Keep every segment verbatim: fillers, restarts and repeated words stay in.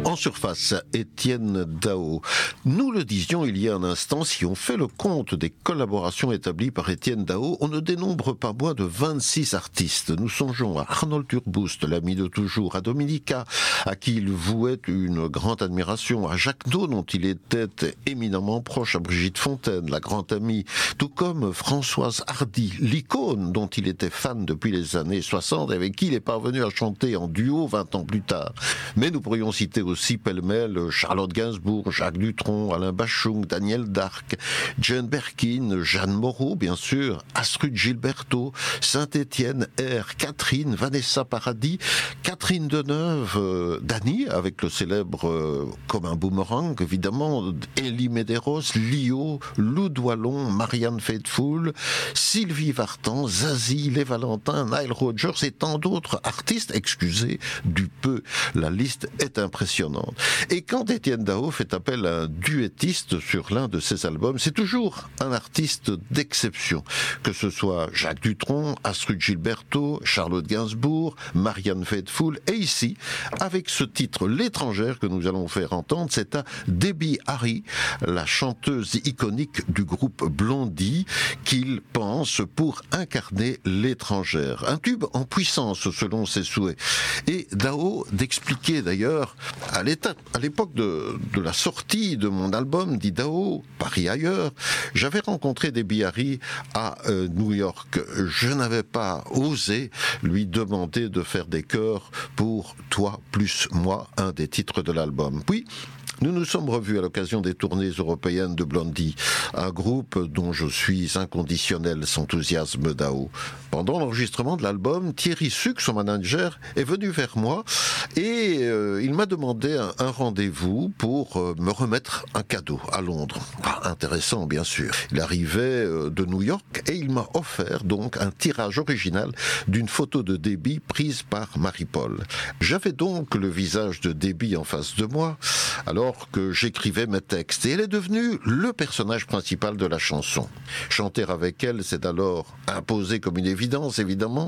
En surface, Étienne Dao. Nous le disions il y a un instant, si on fait le compte des collaborations établies par Étienne Dao, on ne dénombre pas moins de vingt-six artistes. Nous songeons à Arnold Turboust, l'ami de toujours, à Dominica, à qui il vouait une grande admiration, à Jacques Dau, dont il était éminemment proche, à Brigitte Fontaine, la grande amie, tout comme Françoise Hardy, l'icône dont il était fan depuis les années soixante, et avec qui il est parvenu à chanter en duo vingt ans plus tard. Mais nous pourrions citer aussi pêle-mêle Charlotte Gainsbourg, Jacques Dutronc, Alain Bachung, Daniel Darc, Jane Birkin, Jeanne Moreau, bien sûr, Astrud Gilberto, Saint-Étienne R, Catherine, Vanessa Paradis, Catherine Deneuve, euh, Dany, avec le célèbre euh, Comme un boomerang, évidemment, Elie Medeiros, Lio, Lou Douallon, Marianne Faithfull, Sylvie Vartan, Zazie, Les Valentins, Nile Rodgers et tant d'autres artistes. Excusez du peu, la liste est impressionnante. Et quand Étienne Dao fait appel à un duettiste sur l'un de ses albums, c'est toujours un artiste d'exception. Que ce soit Jacques Dutronc, Astrud Gilberto, Charlotte Gainsbourg, Marianne Faithfull, et ici, avec ce titre L'étrangère que nous allons faire entendre, c'est à Debbie Harry, la chanteuse iconique du groupe Blondie, qu'il pense pour incarner l'étrangère. Un tube en puissance selon ses souhaits. Et Dao d'expliquer d'ailleurs, à l'époque de, de la sortie de mon album, dit Dao, Paris ailleurs, j'avais rencontré Debbie Harry à euh, New York. Je n'avais pas osé lui demander de faire des chœurs pour Toi plus moi, un des titres de l'album. Puis, nous nous sommes revus à l'occasion des tournées européennes de Blondie, un groupe dont je suis inconditionnel, s'enthousiasme Dao. Pendant l'enregistrement de l'album, Thierry Suc, son manager, est venu vers moi et euh, il m'a demandé un, un rendez-vous pour euh, me remettre un cadeau à Londres. Pas intéressant, bien sûr. Il arrivait euh, de New York et il m'a offert donc un tirage original d'une photo de Debbie prise par Marie-Paul. J'avais donc le visage de Debbie en face de moi, alors que j'écrivais mes textes. Et elle est devenue le personnage principal de la chanson. Chanter avec elle, c'est alors imposé comme une évidence, évidemment.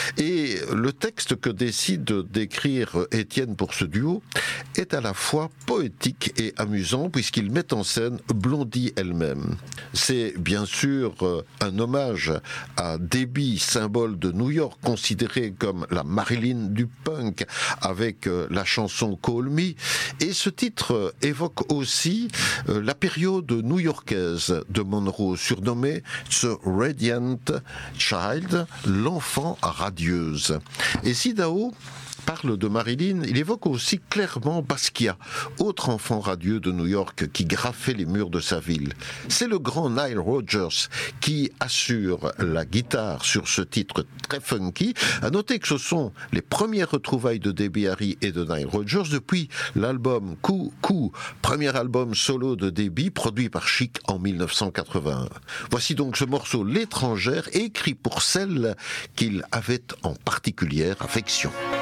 Et le texte que décide d'écrire Étienne pour ce duo est à la fois poétique et amusant, puisqu'il met en scène Blondie elle-même. C'est bien sûr un hommage à Debbie, symbole de New York, considérée comme la Marilyn du punk, avec la chanson Call Me. Et ce titre évoque aussi euh, la période new-yorkaise de Monroe, surnommée The Radiant Child, l'enfant radieuse. Et si Dao parle de Marilyn, il évoque aussi clairement Basquiat, autre enfant radieux de New York qui graffait les murs de sa ville. C'est le grand Nile Rodgers qui assure la guitare sur ce titre très funky. À noter que ce sont les premières retrouvailles de Debbie Harry et de Nile Rodgers depuis l'album Coup Coup, premier album solo de Debbie produit par Chic en mille neuf cent quatre-vingt-un. Voici donc ce morceau L'étrangère, écrit pour celle qu'il avait en particulière affection.